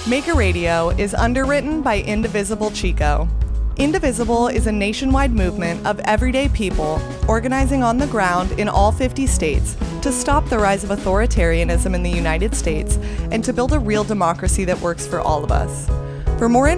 Maker Radio is underwritten by Indivisible Chico. Indivisible is a nationwide movement of everyday people organizing on the ground in all 50 states to stop the rise of authoritarianism in the United States and to build a real democracy that works for all of us. For more